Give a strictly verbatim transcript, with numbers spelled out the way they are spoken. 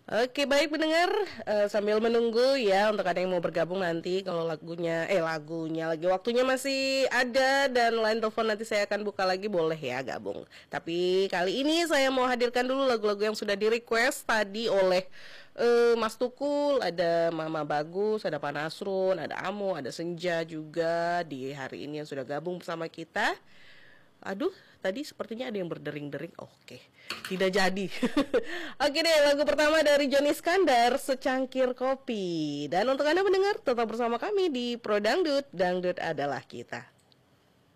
Oke, baik pendengar, eh, sambil menunggu ya untuk ada yang mau bergabung nanti kalau lagunya eh lagunya lagi waktunya masih ada dan line telepon nanti saya akan buka lagi, boleh ya gabung. Tapi kali ini saya mau hadirkan dulu lagu-lagu yang sudah di request tadi oleh eh, Mas Tukul, ada Mama Bagus, ada Pak Nasrun, ada Amo, ada Senja juga di hari ini yang sudah gabung bersama kita. Aduh, tadi sepertinya ada yang berdering-dering. Oke, tidak jadi. Oke deh, lagu pertama dari Joni Iskandar, Secangkir Kopi. Dan untuk Anda mendengar, tetap bersama kami di Pro Dangdut, Dangdut adalah kita.